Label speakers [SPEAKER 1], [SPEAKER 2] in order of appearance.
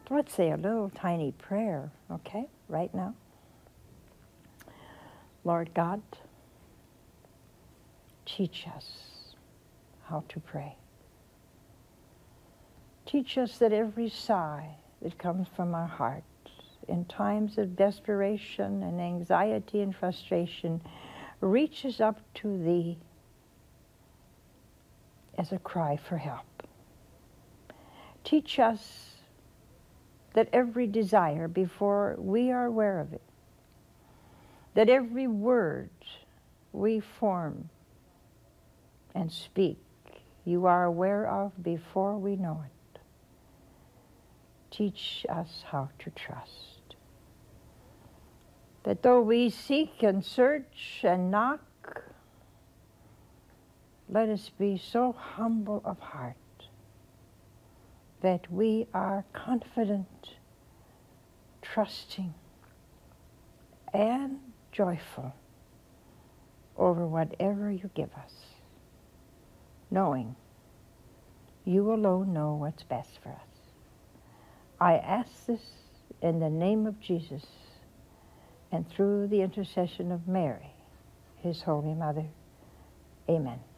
[SPEAKER 1] Let's say a little tiny prayer, okay, right now. Lord God, teach us how to pray. Teach us that every sigh that comes from our hearts in times of desperation and anxiety and frustration reaches up to Thee as a cry for help. Teach us that every desire, before we are aware of it, that every word we form and speak, you are aware of before we know it. Teach us how to trust. That though we seek and search and knock, let us be so humble of heart that we are confident, trusting, and joyful over whatever you give us, knowing you alone know what's best for us. I ask this in the name of Jesus and through the intercession of Mary, His Holy Mother. Amen.